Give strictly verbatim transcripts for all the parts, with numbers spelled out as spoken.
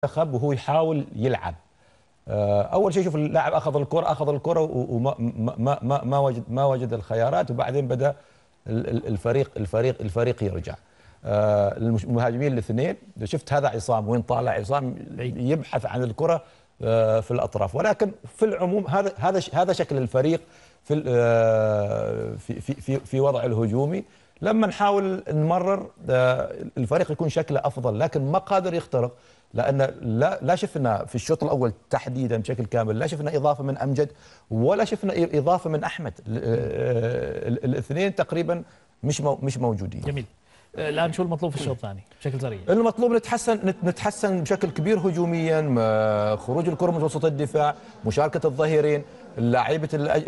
المنتخب وهو يحاول يلعب. اول شيء شوف اللاعب اخذ الكره اخذ الكره وما ما ما ما وجد ما وجد الخيارات، وبعدين بدا الفريق الفريق الفريق يرجع. المهاجمين الاثنين شفت هذا عصام وين طالع، عصام يبحث عن الكره في الاطراف، ولكن في العموم هذا هذا هذا شكل الفريق في في في في وضع الهجومي. لما نحاول نمرر الفريق يكون شكله افضل، لكن ما قادر يخترق، لان لا لا شفنا في الشوط الاول تحديدا بشكل كامل، لا شفنا اضافه من امجد ولا شفنا اضافه من احمد. الاثنين تقريبا مش مش موجودين. جميل. الان شو المطلوب في الشوط الثاني بشكل سريع؟ المطلوب نتحسن نتحسن بشكل كبير هجوميا، خروج الكره من وسط الدفاع، مشاركه الظهيرين، لاعيبه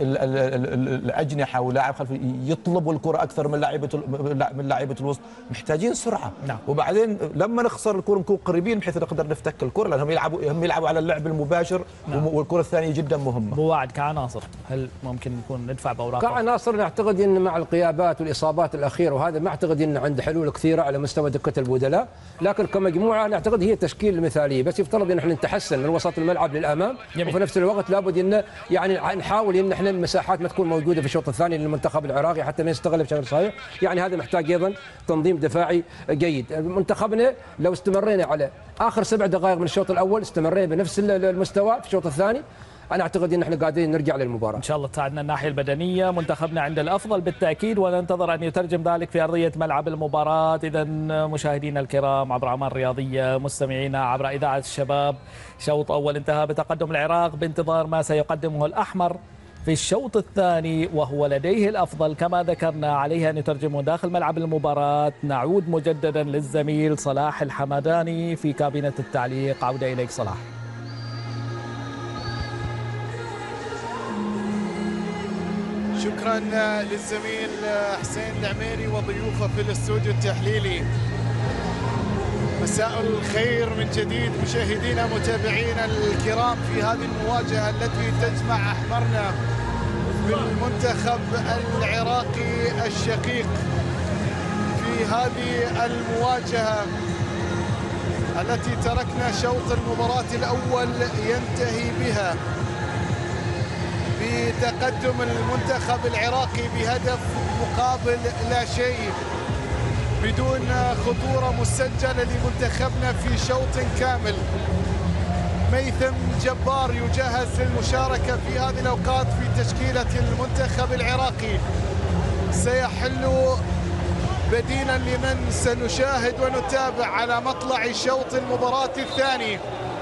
الاجنحه ولاعب خلفي يطلبوا الكره اكثر من لاعيبه من لاعيبه الوسط، محتاجين سرعه. نعم. وبعدين لما نخسر الكره نكون قريبين بحيث نقدر نفتك الكره، لانهم يلعبوا هم يلعبوا على اللعب المباشر. نعم. والكره الثانيه جدا مهمه. ابو وعد كعناصر هل ممكن نكون ندفع باوراق؟ كعناصر نعتقد ان مع الغيابات والاصابات الاخيره وهذا ما اعتقد ان عنده حلول كثيره على مستوى دكه البدلاء، لكن كمجموعه نعتقد هي التشكيل المثاليه، بس يفترض ان احنا نتحسن من وسط الملعب للامام. جميل. وفي نفس الوقت لابد ان يعني نحاول ان احنا المساحات ما تكون موجوده في الشوط الثاني للمنتخب العراقي حتى ما يستغل بشكل صحيح، يعني هذا محتاج ايضا تنظيم دفاعي جيد. منتخبنا لو استمرينا على اخر سبع دقائق من الشوط الاول استمرينا بنفس المستوى في الشوط الثاني، انا اعتقد ان احنا قادرين نرجع للمباراه. ان شاء الله تساعدنا الناحيه البدنيه، منتخبنا عند الافضل بالتاكيد، وننتظر ان يترجم ذلك في ارضيه ملعب المباراه. اذا مشاهدينا الكرام عبر اعمال رياضيه، مستمعينا عبر اذاعه الشباب، شوط اول انتهى بتقدم العراق، بانتظار ما سيقدمه الاحمر في الشوط الثاني وهو لديه الافضل كما ذكرنا، عليه ان يترجمه داخل ملعب المباراه. نعود مجددا للزميل صلاح الحمداني في كابينه التعليق. عوده اليك صلاح. شكرا للزميل حسين العميري وضيوفه في الاستوديو التحليلي. مساء الخير من جديد مشاهدينا متابعينا الكرام في هذه المواجهة التي تجمع أحمرنا بالمنتخب العراقي الشقيق. في هذه المواجهة التي تركنا شوط المباراة الأول ينتهي بها بتقدم المنتخب العراقي بهدف مقابل لا شيء، بدون خطورة مسجلة لمنتخبنا في شوط كامل. ميثم جبار يجهز للمشاركة في هذه الأوقات في تشكيلة المنتخب العراقي، سيحل بديلا لمن سنشاهد ونتابع على مطلع شوط المباراة الثاني.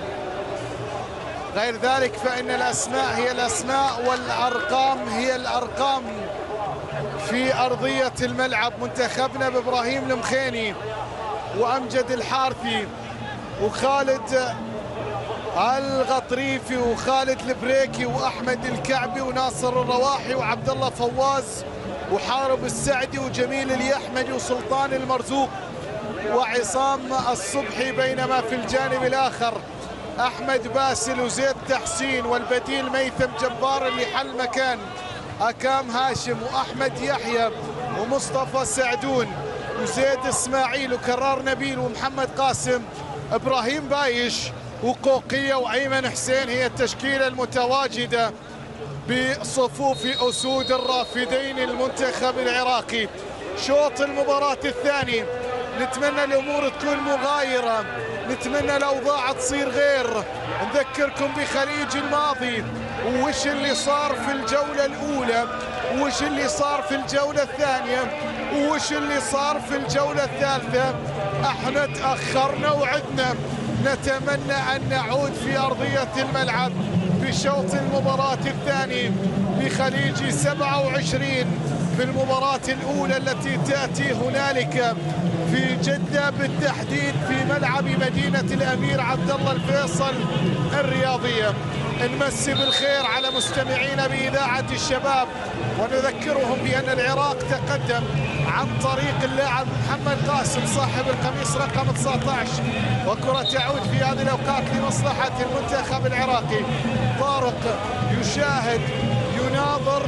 غير ذلك فإن الأسماء هي الأسماء والأرقام هي الأرقام في أرضية الملعب. منتخبنا بإبراهيم المخيني وأمجد الحارثي وخالد الغطريفي وخالد البريكي وأحمد الكعبي وناصر الرواحي وعبد الله فواز وحارب السعدي وجميل اليحمدي وسلطان المرزوق وعصام الصبحي، بينما في الجانب الآخر أحمد باسل وزيد تحسين والبديل ميثم جبار اللي حل مكان أكام هاشم وأحمد يحيى ومصطفى سعدون وزيد إسماعيل وكرار نبيل ومحمد قاسم، إبراهيم بايش وقوقية وأيمن حسين. هي التشكيلة المتواجدة بصفوف أسود الرافدين المنتخب العراقي. شوط المباراة الثاني نتمنى الأمور تكون مغايرة، نتمنى الأوضاع تصير غير. نذكركم بخليج الماضي وش اللي صار في الجولة الأولى وش اللي صار في الجولة الثانية وش اللي صار في الجولة الثالثة. احنا تأخرنا وعدنا، نتمنى أن نعود في أرضية الملعب في شوط المباراة الثاني بخليج سبعة وعشرين في المباراة الأولى التي تأتي هنالك في جدة، بالتحديد في ملعب مدينة الأمير عبد الله الفيصل الرياضية. نمسي بالخير على مستمعينا بإذاعة الشباب ونذكرهم بأن العراق تقدم عن طريق اللاعب محمد قاسم صاحب القميص رقم تسعة عشر، وكرة تعود في هذه الأوقات لمصلحة المنتخب العراقي. طارق يشاهد يناظر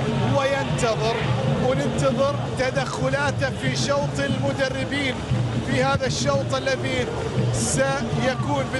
وينتظر، وننتظر تدخلاته في شوط المدربين في هذا الشوط الذي سيكون